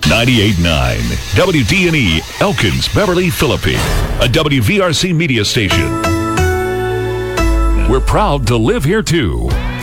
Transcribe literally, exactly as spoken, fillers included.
ninety-eight point nine W D and E, Elkins, Beverly, Philippi, a W V R C media station. We're proud to live here too.